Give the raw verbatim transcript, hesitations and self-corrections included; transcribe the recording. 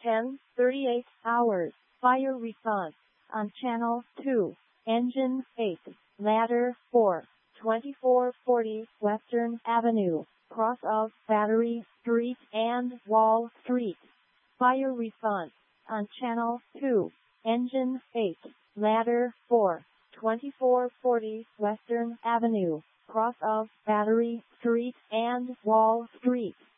ten thirty-eight hours. Fire response on channel two. Engine eight. Ladder four. twenty-four forty Western Avenue, cross of Battery Street and Wall Street. Fire response on channel two. Engine eight. Ladder four. twenty-four forty Western Avenue, cross of Battery Street and Wall Street.